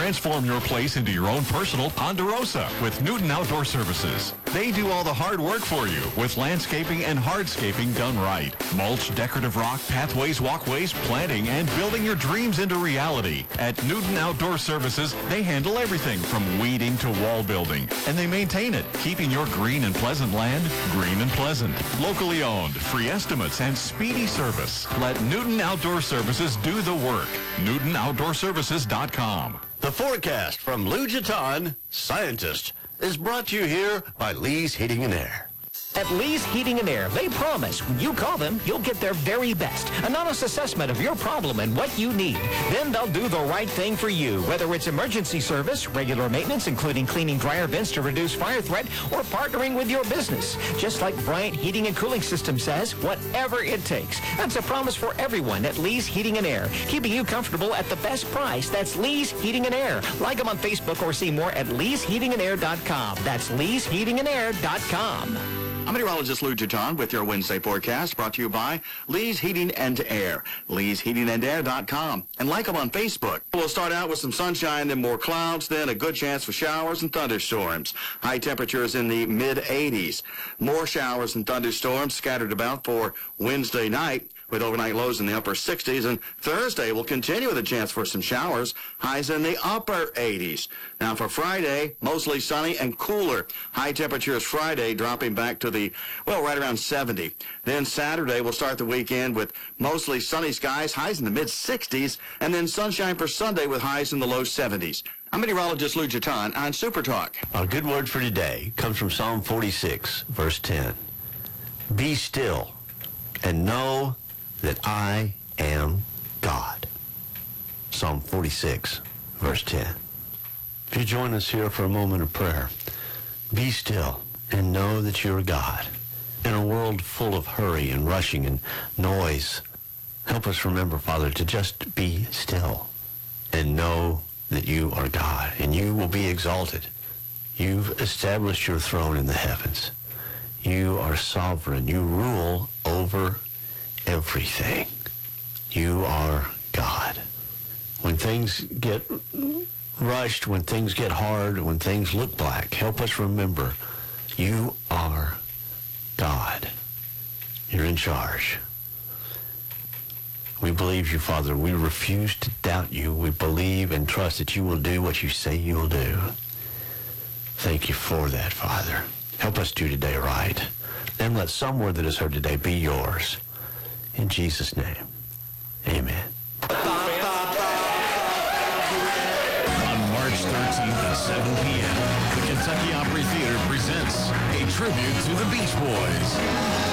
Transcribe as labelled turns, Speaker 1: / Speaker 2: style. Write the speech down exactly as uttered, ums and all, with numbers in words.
Speaker 1: Transform your place into your own personal Ponderosa with Newton Outdoor Services. They do all the hard work for you with landscaping and hardscaping done right. Mulch, decorative rock, pathways, walkways, planting, and building your dreams into reality. At Newton Outdoor Services, they handle everything from weeding to wall building, and they maintain it, keeping your green and pleasant land green and pleasant. Locally owned, free estimates, and speedy service. Let Newton Outdoor Services do the work. Newton Outdoor Services dot com.
Speaker 2: The forecast from Lou Jaton, scientist, is brought to you here by Lee's Heating and Air.
Speaker 3: At Lee's Heating and Air, they promise when you call them, you'll get their very best. An honest assessment of your problem and what you need. Then they'll do the right thing for you, whether it's emergency service, regular maintenance, including cleaning dryer vents to reduce fire threat, or partnering with your business. Just like Bryant Heating and Cooling System says, whatever it takes. That's a promise for everyone at Lee's Heating and Air, keeping you comfortable at the best price. That's Lee's Heating and Air. Like them on Facebook or see more at lees heating and air dot com. That's lees heating and air dot com.
Speaker 4: I'm meteorologist Lou Jaton with your Wednesday forecast, brought to you by Lee's Heating and Air, lees heating and air dot com, and like them on Facebook. We'll start out with some sunshine, then more clouds, then a good chance for showers and thunderstorms. High temperatures in the mid eighties. More showers and thunderstorms scattered about for Wednesday night, with overnight lows in the upper sixties, and Thursday will continue with a chance for some showers, highs in the upper eighties. Now for Friday, mostly sunny and cooler. High temperatures Friday dropping back to the, well, right around seventy. Then Saturday, we'll start the weekend with mostly sunny skies, highs in the mid sixties, and then sunshine for Sunday with highs in the low seventies. I'm meteorologist Lou Jaton on Super Talk.
Speaker 2: Our good word for today comes from Psalm forty-six, verse ten. Be still and know that I am God. Psalm forty-six, verse ten. If you join us here for a moment of prayer, be still and know that you're God. In a world full of hurry and rushing and noise, help us remember, Father, to just be still and know that you are God, and you will be exalted. You've established your throne in the heavens. You are sovereign. You rule over everything. You are God. When things get rushed, when things get hard, when things look black, help us remember you are God. You're in charge. We believe you, Father. We refuse to doubt you. We believe and trust that you will do what you say you will do. Thank you for that, Father. Help us do today right. Then let some word that is heard today be yours. In Jesus' name, amen.
Speaker 1: On March thirteenth at seven p.m., the Kentucky Opry Theater presents a tribute to the Beach Boys.